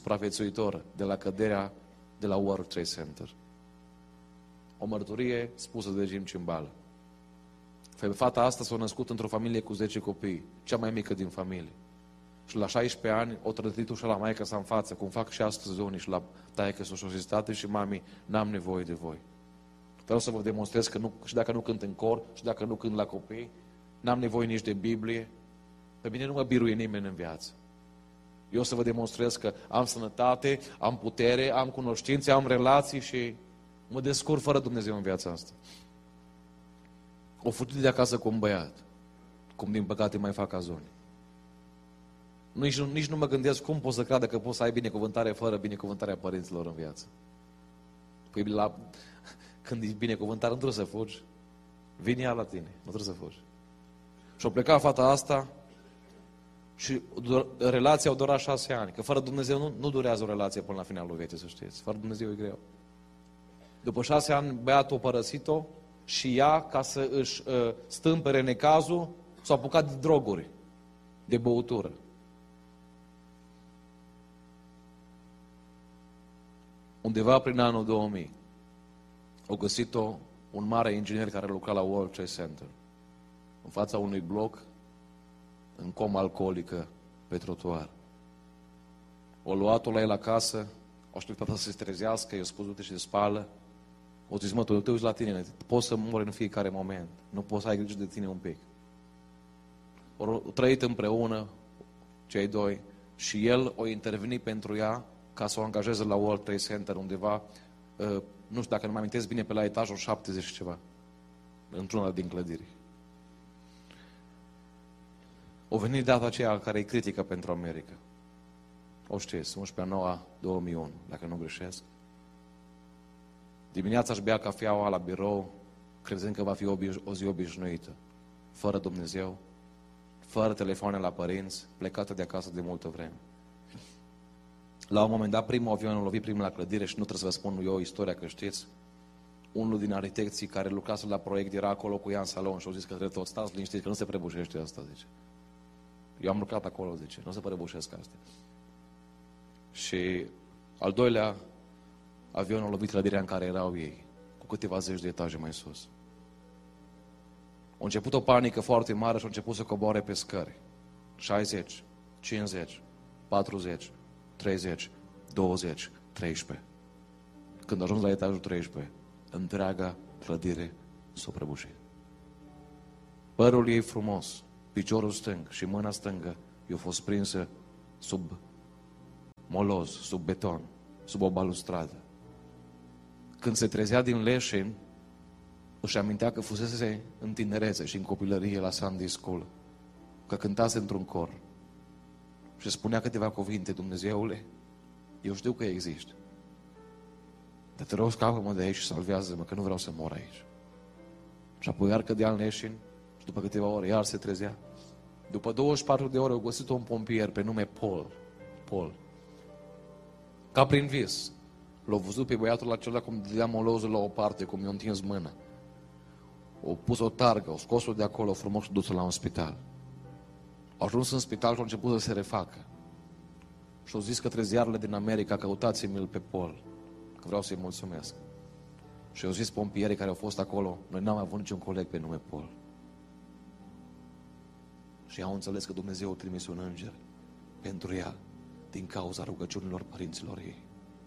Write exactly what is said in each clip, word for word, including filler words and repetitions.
supraviețuitor de la căderea de la World Trade Center. O mărturie spusă de Jim Cymbala. Fata asta s-a născut într-o familie cu zece copii, cea mai mică din familie. Și la șaisprezece ani o trădit ușa la maică sa în față, cum fac și astăzi unii, și la taică s-o și zis: tată și mami, n-am nevoie de voi. Vreau să vă demonstrez că nu, și dacă nu cânt în cor, și dacă nu cânt la copii, n-am nevoie nici de Biblie. Pe mine nu mă biruie nimeni în viață. Eu o să vă demonstrez că am sănătate, am putere, am cunoștințe, am relații și mă descurc fără Dumnezeu în viața asta. O fugit de acasă cu un băiat, cum din păcate mai fac azoni. Nici, nici nu mă gândesc cum poți să creadă că poți să ai binecuvântare fără binecuvântarea părinților în viață. Păi la, când e binecuvântare, nu trebuie să fugi. Vine ea la tine, nu trebuie să fugi. Și-o plecat fata asta și relația au durat șase ani. Că fără Dumnezeu nu, nu durează o relație până la finalul vieții, să știți. Fără Dumnezeu e greu. După șase ani, băiatul a părăsit-o și ea, ca să își uh, stâmpere necazul, s-a apucat de droguri, de băutură. Undeva prin anul două mii, au găsit-o un mare inginer care lucra la World Trade Center, în fața unui bloc, în comă alcoolică, pe trotuar. O luat-o la el acasă, o așteptat să se trezească, i-a spus: du-te și se spală. O zis: mă, tu te uiți la tine, poți să mori în fiecare moment, nu poți să ai grijă de tine un pic. Au trăit împreună, cei doi, și el o intervenit pentru ea ca să o angajeze la World Trade Center undeva, uh, nu știu dacă nu mă amintesc bine, pe la etajul șaptezeci și ceva, într-una din clădiri. O venit data aceea care e critică pentru America. O știți, unsprezece nouă două mii unu, dacă nu greșesc. Dimineața își bea cafeaua la birou, crezând că va fi o zi obișnuită, fără Dumnezeu, fără telefoane la părinți, plecată de acasă de multă vreme. La un moment dat, primul avion a lovit primul la clădire și nu trebuie să vă spun eu istoria, că știți. Unul din arhitecții care lucrase la proiect era acolo cu ea în salon și au zis că trebuie tot stați liniștiți, că nu se prăbușește asta, zice. Eu am lucrat acolo, zice, nu se prăbușesc astea. Și al doilea avion a lovit clădirea în care erau ei, cu câteva zeci de etaje mai sus. A început o panică foarte mare și a început să coboare pe scări. șaizeci, cincizeci, patruzeci, treizeci, douăzeci, treisprezece. Când a ajuns la etajul treisprezece, întreaga clădire s-a prăbușit. Părul ei frumos, piciorul stâng și mâna stângă i-a fost prinsă sub moloz, sub beton, sub o balustradă. Când se trezea din leșin, își amintea că fusese în tinerețe și în copilărie la Sunday School, că cântase într-un cor și spunea câteva cuvinte: Dumnezeule, eu știu că există, dar te rog, scapă-mă de aici și salvează-mă, că nu vreau să mor aici. Și apoi iar cădea în leșin și după câteva ore iar se trezea. După douăzeci și patru de ore au găsit un pompier pe nume Paul. Paul. Ca prin vis. L-a văzut pe băiatul acela cum dădea molozul la o parte, cum i-a întins mâna. O pus o targă, o scos-o de acolo frumos și dus-o la un spital. Au ajuns în spital și au început să se refacă. Și au zis către ziarele din America: căutați-mi-l pe Paul, că vreau să-i mulțumesc. Și au zis pompierii care au fost acolo: noi n-am avut niciun coleg pe nume Paul. Și au înțeles că Dumnezeu a trimis un înger pentru ea din cauza rugăciunilor părinților ei.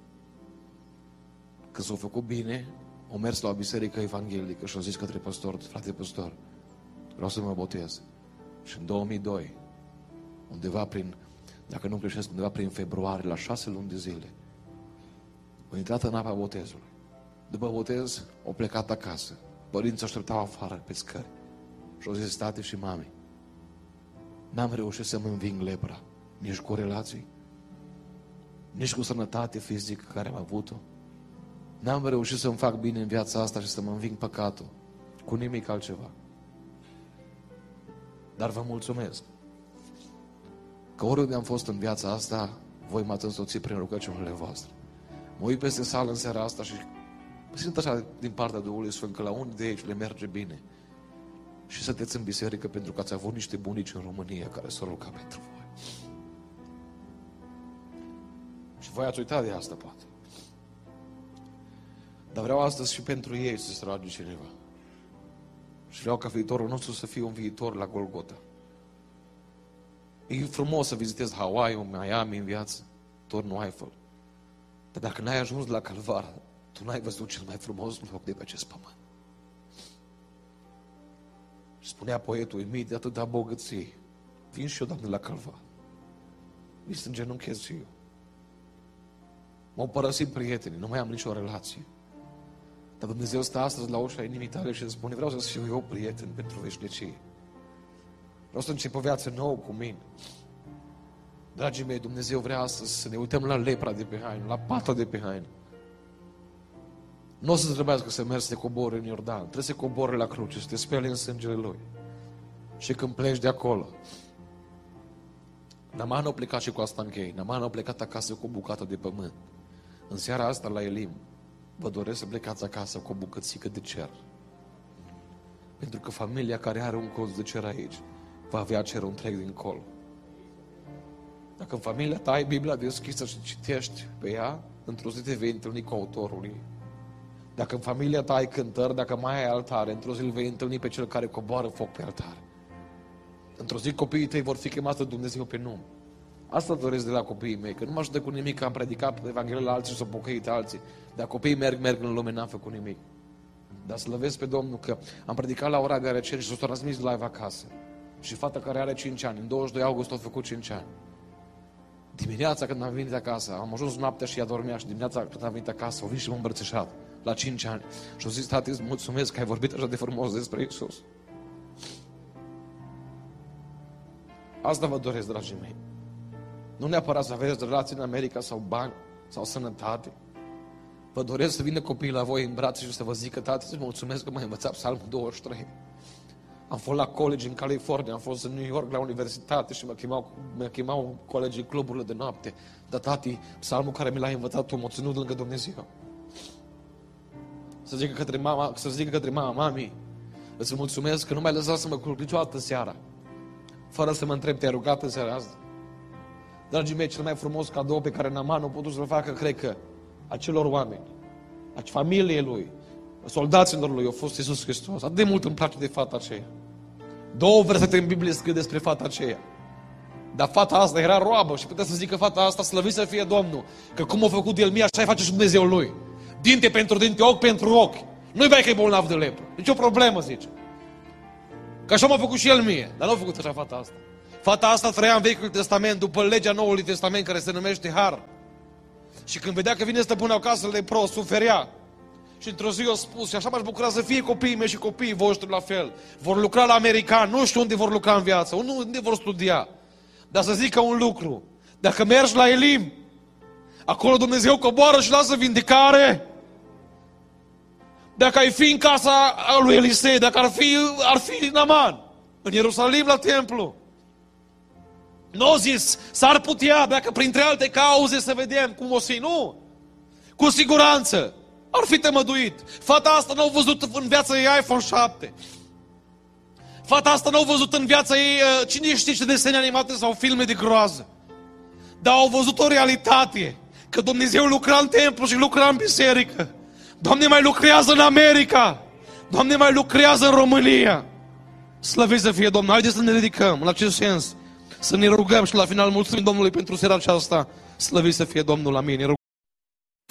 Când s-au făcut bine, au mers la o biserică evanghelică și au zis către păstor: frate păstor, vreau să mă botez. Și în două mii doi, undeva prin, dacă nu greșesc, undeva prin februarie, la șase luni de zile, au intrat în apa botezului. După botez, au plecat acasă. Părinții așteptau afară pe scări. Și au zis: tate și mami, n-am reușit să-mi înving lepra, nici cu relații, nici cu sănătate fizică care am avut-o. N-am reușit să-mi fac bine în viața asta și să-mi înving păcatul, cu nimic altceva. Dar vă mulțumesc că oriunde am fost în viața asta, voi m-ați însoțit prin rugăciunile voastre. Mă uit peste sală în seara asta și simt așa din partea Duhului Sfânt că la unii de aici le merge bine. Și sunteți în biserică pentru că ați avut niște bunici în România care s-au rugat pentru voi. Și voi ați uitat de asta, poate. Dar vreau astăzi și pentru ei să se roage cineva. Și vreau ca viitorul nostru să fie un viitor la Golgota. E frumos să vizitezi Hawaii, Miami în viață, Turnul Eiffel. Dar dacă n-ai ajuns la Calvar, tu n-ai văzut cel mai frumos loc de pe acest pământ. Și spunea poetul, uimit de atâta bogăție, vin și eu, Doamne, la Calvar. Vin să îngenunchez și eu. M-au părăsit prietenii, nu mai am nicio relație. Dar Dumnezeu stă astăzi la ușa inimii tale și îți spune, vreau să fiu eu prieten pentru veșnicie. Vreau să încep o viață nouă cu mine. Dragii mei, Dumnezeu vrea astăzi să ne uităm la lepra de pe haină, la pata de pe haină. Nu o să trebuiască să mergi să te cobori în Iordan. Trebuie să te cobori la cruce, să te speli în sângele Lui. Și când pleci de acolo, Naaman a plecat și cu asta închei. Naaman a plecat acasă cu o bucată de pământ. În seara asta la Elim, vă doresc să plecați acasă cu o bucățică de cer. Pentru că familia care are un colț de cer aici, va avea cerul întreg dincolo. Dacă în familia ta ai Biblia deschisă și citești pe ea, într-o zi te vei întâlni cu autorul ei. Dacă în familia ta ai cântări, dacă mai ai altare, într-o zi îl vei întâlni pe cel care coboară foc pe altar. Într-o zi copiii tăi vor fi chemați de Dumnezeu pe nume. Asta doresc de la copiii mei, că nu mă ajută cu nimic că am predicat Evanghelia la alții și s-au pocăit alții. Dar copiii merg, merg în lume, n-am făcut nimic. Dar slăvesc pe Domnul că am predicat la ora de receri și s-o transmis live acasă. Și fata care are cinci ani, în douăzeci și doi august a făcut cinci ani. Dimineața când am venit acasă, am ajuns noaptea și ea dormea și dimineața când am venit acasă, au venit și m-a îmbrățișat la cinci ani. Și au zis, tati, îți mulțumesc că ai vorbit așa de frumos despre Iisus. Asta vă doresc, dragii mei. Nu neapărat să aveți relații în America sau bani sau sănătate. Vă doresc să vină copiii la voi în brațe și să vă zică, tati, îți mulțumesc că m-ai învățat Psalmul douăzeci și trei. Am fost la college în California, am fost în New York la universitate și mă chemau, mă chemau colegii cluburile de noapte. Dar tati, psalmul care mi l-ai învățat tu m-a ținut lângă Dumnezeu. Să zică către mama, să zică către mama, mami, îți mulțumesc că nu m-ai lăsat să mă culc niciodată seara. Fără să mă întreb, te-ai rugat în seara asta? Dragii mei, cel mai frumos cadou pe care Naaman a putut să-l facă, cred că, acelor oameni, a familiei lui, soldaților lui, a fost Iisus Hristos. Atât de mult îmi place de fata aceea. Două versete în Biblie scrie despre fata aceea. Dar fata asta era roabă și putea să zică fata asta, slăvit să fie Domnul, că cum a făcut el mie, așa face și Dumnezeu lui. Dinte pentru dinte, ochi pentru ochi. Nu-i bai că e bolnav de lepră. Nici o problemă, zice. Că așa m-a făcut și el mie. Dar nu a făcut așa fata asta. Fata asta trăia în Vechiul Testament, după legea Noului Testament, care se numește Har. Și când vedea că vine stăpânul acasă lepros, suferea. Și într-o zi i-a spus, și așa m-aș bucura să fie copiii mei și copiii voștri la fel. Vor lucra la american, nu știu unde vor lucra în viață, unde vor studia. Dar să zică un lucru, dacă mergi la Elim, acolo Dumnezeu coboară și lasă vindecare. Dacă ai fi în casa lui Elisei, dacă ar fi, ar fi Naaman, în Ierusalim la templu. Nu au zis, s-ar putea, dacă printre alte cauze să vedem cum o fi, nu. Cu siguranță. Ar fi temăduit. Fata asta n-au văzut în viața ei iPhone șapte. Fata asta n-au văzut în viața ei cine știe ce desene animate sau filme de groază. Dar au văzut o realitate. Că Dumnezeu lucra în templu și lucra în biserică. Doamne, mai lucrează în America. Doamne, mai lucrează în România. Slăviți să fie Domnul. Haideți să ne ridicăm în acest sens. Să ne rugăm și la final mulțumim Domnului pentru seara aceasta. Slăviți să fie Domnul. Amin.